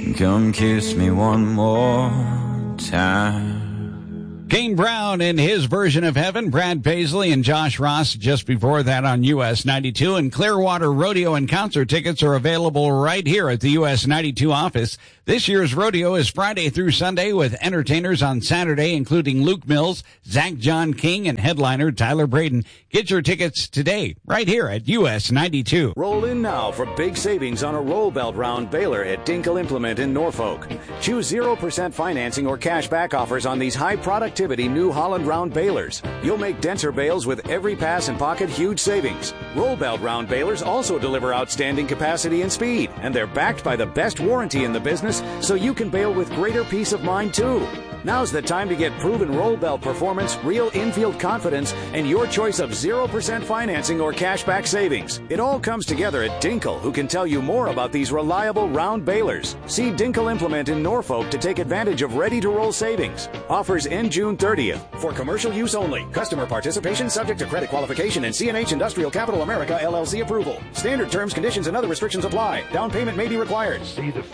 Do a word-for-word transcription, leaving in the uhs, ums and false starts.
Come kiss me one more time. Kane Brown in his version of Heaven, Brad Paisley and Josh Ross just before that on U S ninety-two, and Clearwater Rodeo and concert tickets are available right here at the U S ninety-two office. This year's rodeo is Friday through Sunday with entertainers on Saturday, including Luke Mills, Zach John King, and headliner Tyler Braden. Get your tickets today right here at U S ninety-two. Roll in now for big savings on a roll belt round baler at Dinkle Implement in Norfolk. Choose zero percent financing or cash back offers on these high productivity New Holland round balers. You'll make denser bales with every pass and pocket huge savings. Roll belt round balers also deliver outstanding capacity and speed, and they're backed by the best warranty in the business, so you can bale with greater peace of mind too. Now's the time to get proven roll belt performance, real infield confidence, and your choice of zero percent financing or cashback savings. It all comes together at Dinkle, who can tell you more about these reliable round balers. See Dinkle Implement in Norfolk to take advantage of ready-to-roll savings. Offers end June thirtieth. For commercial use only. Customer participation subject to credit qualification and C and H Industrial Capital America L L C approval. Standard terms, conditions, and other restrictions apply. Down payment may be required. See the